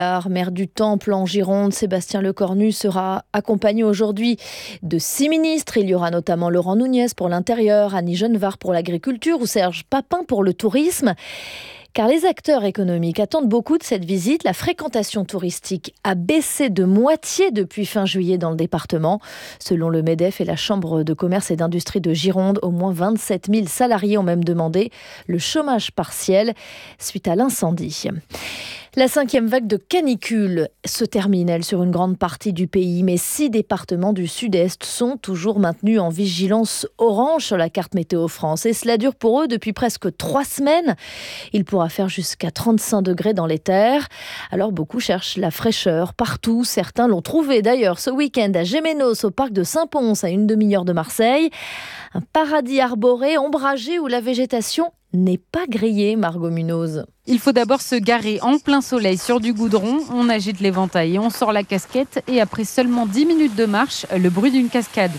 Maire du Temple en Gironde, Sébastien Lecornu sera accompagné aujourd'hui de 6 ministres. Il y aura notamment Laurent Nunez pour l'Intérieur, Annie Genevard pour l'Agriculture ou Serge Papin pour le Tourisme. Car les acteurs économiques attendent beaucoup de cette visite. La fréquentation touristique a baissé de moitié depuis fin juillet dans le département. Selon le MEDEF et la Chambre de commerce et d'industrie de Gironde, au moins 27 000 salariés ont même demandé le chômage partiel suite à l'incendie. La 5e vague de canicule se termine, elle, sur une grande partie du pays. Mais 6 départements du sud-est sont toujours maintenus en vigilance orange sur la carte Météo France. Et cela dure pour eux depuis presque 3 semaines. Il pourra faire jusqu'à 35 degrés dans les terres. Alors beaucoup cherchent la fraîcheur partout. Certains l'ont trouvé d'ailleurs ce week-end à Gémenos, au parc de Saint-Pons, à une demi-heure de Marseille. Un paradis arboré, ombragé, où la végétation n'est pas grillée, Margot Munoz. Il faut d'abord se garer en plein soleil sur du goudron, on agite l'éventail et on sort la casquette et après seulement 10 minutes de marche, le bruit d'une cascade.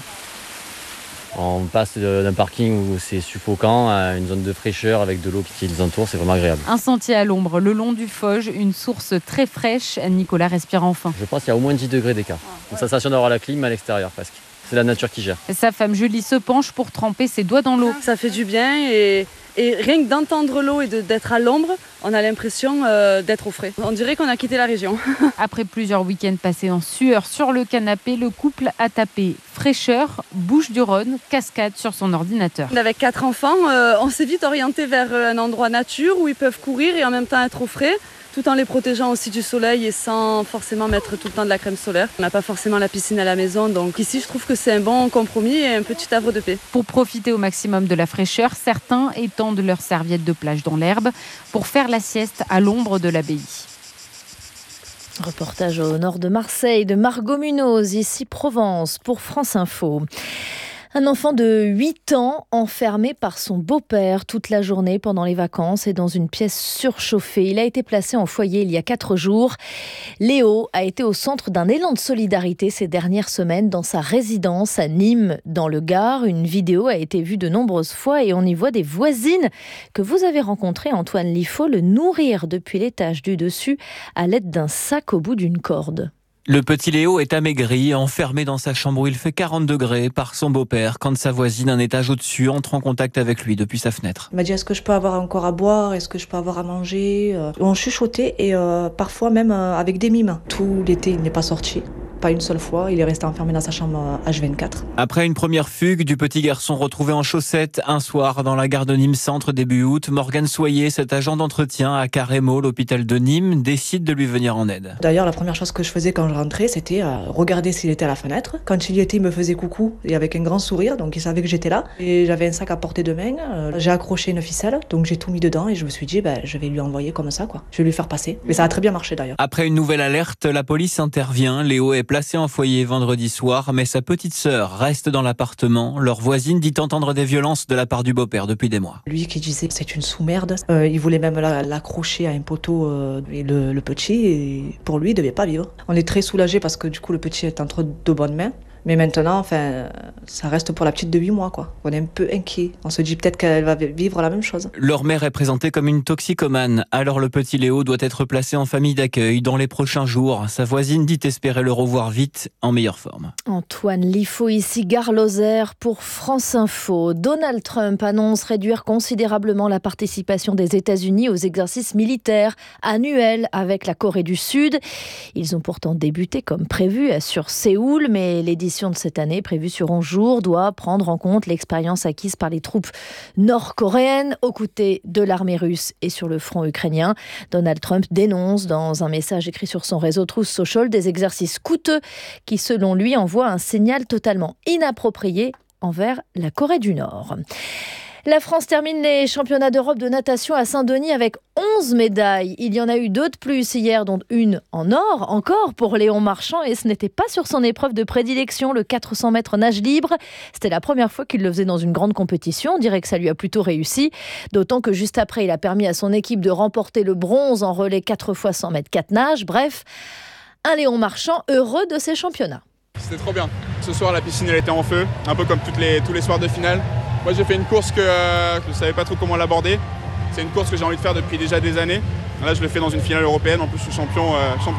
On passe d'un parking où c'est suffocant à une zone de fraîcheur avec de l'eau qui les entoure, c'est vraiment agréable. Un sentier à l'ombre le long du Foge, une source très fraîche. Nicolas respire enfin. Je pense qu'il y a au moins 10 degrés d'écart. Une sensation d'avoir la clim à l'extérieur presque. C'est la nature qui gère. Sa femme Julie se penche pour tremper ses doigts dans l'eau. Ça fait du bien et rien que d'entendre l'eau et d'être à l'ombre, on a l'impression d'être au frais. On dirait qu'on a quitté la région. Après plusieurs week-ends passés en sueur sur le canapé, le couple a tapé fraîcheur, Bouches-du-Rhône, cascade sur son ordinateur. Avec 4 enfants, on s'est vite orienté vers un endroit nature où ils peuvent courir et en même temps être au frais, tout en les protégeant aussi du soleil et sans forcément mettre tout le temps de la crème solaire. On n'a pas forcément la piscine à la maison, donc ici je trouve que c'est un bon compromis et un petit havre de paix. Pour profiter au maximum de la fraîcheur, certains étendent leurs serviettes de plage dans l'herbe pour faire la sieste à l'ombre de l'abbaye. Reportage au nord de Marseille de Margot Munoz, ici Provence pour France Info. Un enfant de 8 ans enfermé par son beau-père toute la journée pendant les vacances et dans une pièce surchauffée. Il a été placé en foyer il y a 4 jours. Léo a été au centre d'un élan de solidarité ces dernières semaines dans sa résidence à Nîmes, dans le Gard. Une vidéo a été vue de nombreuses fois et on y voit des voisines que vous avez rencontrées, Antoine Liffaut, le nourrir depuis l'étage du dessus à l'aide d'un sac au bout d'une corde. Le petit Léo est amaigri, enfermé dans sa chambre où il fait 40 degrés par son beau-père quand sa voisine un étage au-dessus entre en contact avec lui depuis sa fenêtre. Il m'a dit est-ce que je peux avoir encore à boire, est-ce que je peux avoir à manger. On chuchotait et parfois même avec des mimes. Tout l'été il n'est pas sorti. Pas une seule fois, il est resté enfermé dans sa chambre H24. Après une première fugue du petit garçon retrouvé en chaussettes un soir dans la gare de Nîmes Centre début août, Morgane Soyer, cet agent d'entretien à Carrémo, l'hôpital de Nîmes, décide de lui venir en aide. D'ailleurs, la première chose que je faisais quand je rentrais, c'était regarder s'il était à la fenêtre. Quand il y était, il me faisait coucou et avec un grand sourire, donc il savait que j'étais là. Et j'avais un sac à portée de main, j'ai accroché une ficelle, donc j'ai tout mis dedans et je me suis dit, je vais lui envoyer comme ça, quoi. Je vais lui faire passer. Mais ça a très bien marché d'ailleurs. Après une nouvelle alerte, la police intervient. Léo est placé en foyer vendredi soir, mais sa petite sœur reste dans l'appartement. Leur voisine dit entendre des violences de la part du beau-père depuis des mois. Lui qui disait que c'est une sous-merde, il voulait même l'accrocher à un poteau et le petit, et pour lui, il devait pas vivre. On est très soulagés parce que du coup, le petit est entre de bonnes mains. Mais maintenant, ça reste pour la petite de 8 mois, quoi. On est un peu inquiet. On se dit peut-être qu'elle va vivre la même chose. Leur mère est présentée comme une toxicomane. Alors le petit Léo doit être placé en famille d'accueil dans les prochains jours. Sa voisine dit espérer le revoir vite, en meilleure forme. Antoine Liffaut, ici Gare Lozère pour France Info. Donald Trump annonce réduire considérablement la participation des États-Unis aux exercices militaires annuels avec la Corée du Sud. Ils ont pourtant débuté comme prévu sur Séoul, mais l'édition de cette année, prévue sur 11 jours, doit prendre en compte l'expérience acquise par les troupes nord-coréennes aux côtés de l'armée russe et sur le front ukrainien. Donald Trump dénonce dans un message écrit sur son réseau Truth Social des exercices coûteux qui, selon lui, envoient un signal totalement inapproprié envers la Corée du Nord. La France termine les championnats d'Europe de natation à Saint-Denis avec 11 médailles. Il y en a eu 2 de plus hier, dont une en or, encore pour Léon Marchand. Et ce n'était pas sur son épreuve de prédilection, le 400 mètres nage libre. C'était la première fois qu'il le faisait dans une grande compétition. On dirait que ça lui a plutôt réussi. D'autant que juste après, il a permis à son équipe de remporter le bronze en relais 4 x 100 mètres 4 nages. Bref, un Léon Marchand heureux de ses championnats. C'était trop bien. Ce soir, la piscine elle était en feu, un peu comme tous les soirs de finale. Moi, j'ai fait une course que je ne savais pas trop comment l'aborder. C'est une course que j'ai envie de faire depuis déjà des années. Là, je le fais dans une finale européenne. En plus, je suis champion